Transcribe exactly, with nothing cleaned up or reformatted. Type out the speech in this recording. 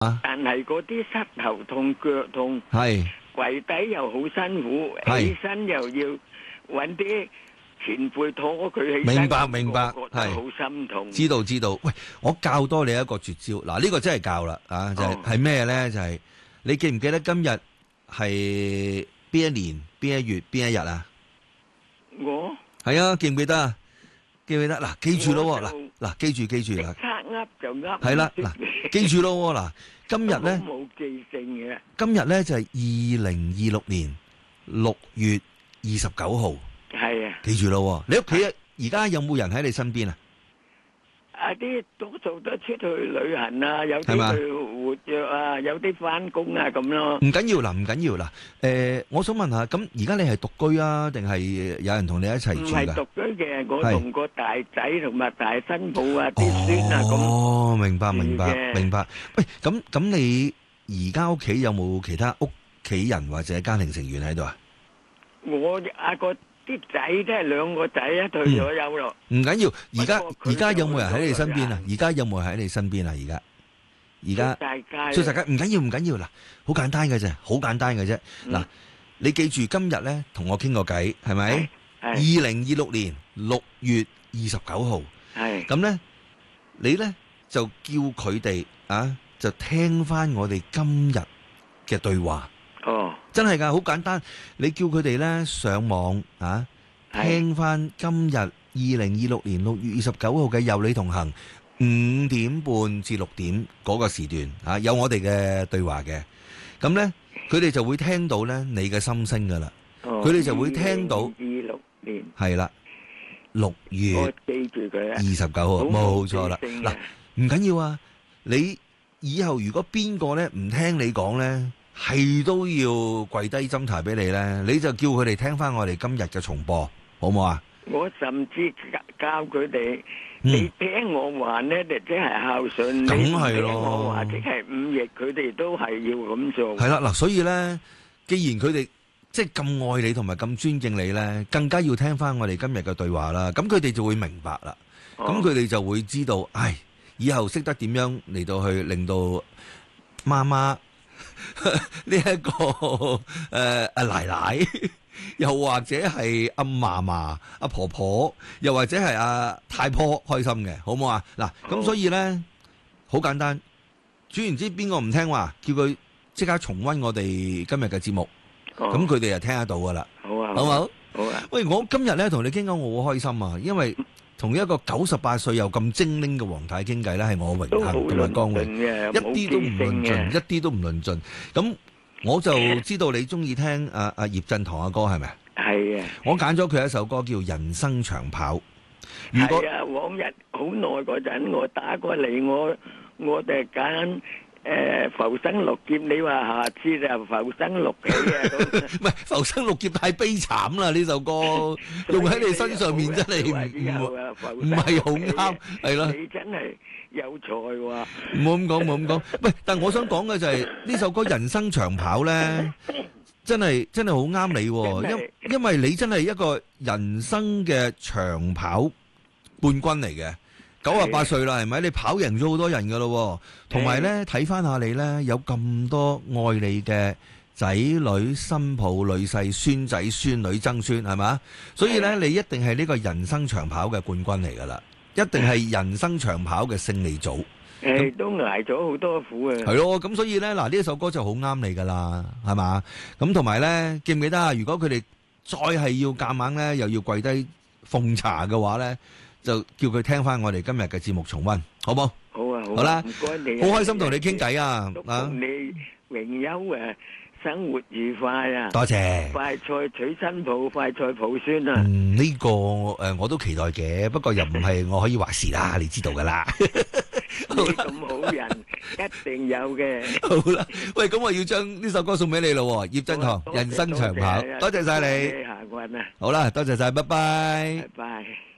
但係嗰啲膝頭痛、腳痛， 係跪低又好辛苦， 係起身又要揾啲前輩拖佢起身， 明白明白我覺得好心痛。 知道知道。喂，我教多你一個絕招。嗱，呢個真係教啦啊！就係係咩咧？就係你記唔記得今日係邊一年、邊一月、邊一日啊？ 我係啊，記唔記得啊？記唔記得？嗱，記住咯，嗱嗱，記住記住啦。 即刻噏就噏。 係啦，嗱，記住咯，嗱，今日咧冇記性嘅。 今日咧就係二零二六年六月二十九號。 係啊。 記住咯，你屋企而家有冇人喺你身邊啊？ 啊啲多數都出去旅行啊，有啲去活躍啊，有啲翻工啊咁咯。 唔緊要啦，唔緊要啦。誒，我想問下，咁而家你係獨居啊，定係有人同你一齊住㗎？ 唔係獨居嘅，我同個大仔同埋大新抱啊、啲孫啊咁。 哦，明白明白明白。喂，咁咁你而家屋企有冇其他屋企人或者家庭成員喺度啊？ 我阿個。啲仔都係兩個仔啊，退咗休咯。 唔緊要，而家而家有冇人喺你身邊啊？而家有冇人喺你身邊啊？而家而家出晒街，唔緊要唔緊要嗱，好簡單嘅啫，好簡單嘅啫。嗱，你記住今日咧同我傾個偈，係咪？二零二六年六月二十九號，係咁咧，你咧就叫佢哋啊，就聽翻我哋今日嘅對話。哦，真係噶，好簡單。你叫佢哋咧上網啊，聽翻今日二零二六年六月二十九號嘅有你同行五點半至六點嗰個時段啊，有我哋嘅對話嘅。咁咧，佢哋就會聽到咧你嘅心聲噶啦。佢哋就會聽到二六年係啦，六月我記住佢二十九號，冇錯啦。嗱，唔緊要啊，你以後如果邊個咧唔聽你講咧，係都要跪低斟茶俾你咧，你就叫佢哋聽翻我哋今日嘅重播，好唔好啊？ 我甚至教佢哋，你聽我話咧，就即係孝順； 梗係咯， 你聽我話即係忤逆，佢哋都係要咁做。 係啦，嗱，所以咧，既然佢哋即係咁愛你同埋咁尊敬你咧，更加要聽翻我哋今日嘅對話啦。咁佢哋就會明白啦，咁佢哋就會知道，唉，以後識得點樣嚟到去令到媽媽。呢一個誒阿奶奶，又或者係阿嫲嫲、阿婆婆，又或者係阿太婆開心嘅，好唔好啊？嗱，咁所以咧好簡單，總言之邊個唔聽話，叫佢即刻重溫我哋今日嘅節目，咁佢哋就聽得到噶啦。好啊，好唔好？好啊。喂，我今日咧同你傾講，我好開心啊，因為同一個九十八歲又咁精靈嘅黃太傾偈咧，係我榮幸同埋光榮，一啲都唔論盡，一啲都唔論盡。咁我就知道你中意聽阿阿葉振棠嘅歌，係咪？係啊。我揀咗佢一首歌叫《人生長跑》。係啊，往日好耐嗰陣，我打過嚟，我我哋揀誒浮生六劫，你話下次就浮生六起啊？唔係浮生六劫太悲慘啦！呢首歌用喺你身上面真係唔唔係好啱，係咯？你真係有才喎！唔好咁講，唔好咁講。喂，但係我想講嘅就係呢首歌《人生長跑》咧，真係真係好啱你，因因為你真係一個人生嘅長跑冠軍嚟嘅。九十八歲啦，係咪？你跑贏咗好多人噶咯，同埋咧睇翻下你咧，有咁多愛你嘅仔女、新抱、女婿、孫仔、孫女、曾孫，係嘛？所以咧，你一定係呢個人生長跑嘅冠軍嚟噶啦，一定係人生長跑嘅勝利組。誒，都挨咗好多苦啊！係咯，咁所以咧，嗱呢一首歌就好啱你噶啦，係嘛？咁同埋咧，記唔記得啊？如果佢哋再係要夾硬咧，又要跪低奉茶嘅話咧，就叫佢聽翻我哋今日嘅節目重溫，好冇？好啊，好啦，唔該你，好開心同你傾偈啊！祝你榮休誒，生活愉快啊！多謝，快菜娶新抱，快菜抱孫啊！嗯，呢個誒我都期待嘅，不過又唔係我可以話事啦，你知道噶啦。你咁好人，一定有嘅。好啦，喂，咁我要將呢首歌送俾你咯，葉振棠《人生長跑》，多謝晒你。下關啊！好啦，多謝晒，拜拜。拜拜。